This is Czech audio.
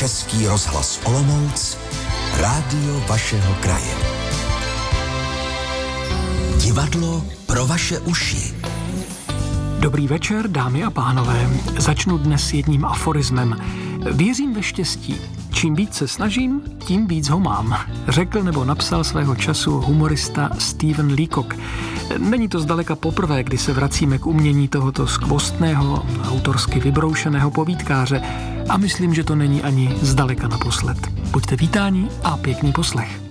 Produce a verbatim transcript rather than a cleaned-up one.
Český rozhlas Olomouc, rádio vašeho kraje. Divadlo pro vaše uši. Dobrý večer, dámy a pánové. Začnu dnes jedním aforismem. Věřím ve štěstí. Čím víc se snažím, tím víc ho mám. Řekl nebo napsal svého času humorista Stephen Leacock. Není to zdaleka poprvé, kdy se vracíme k umění tohoto skvostného, autorsky vybroušeného povídkáře a myslím, že to není ani zdaleka naposled. Buďte vítáni a pěkný poslech.